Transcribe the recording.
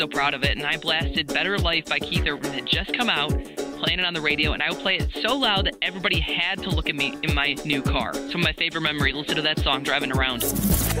so proud of it, and I blasted Better Life by Keith Urban that had just come out, playing it on the radio, and I would play it so loud that everybody had to look at me in my new car. Some of my favorite memories, listen to that song driving around.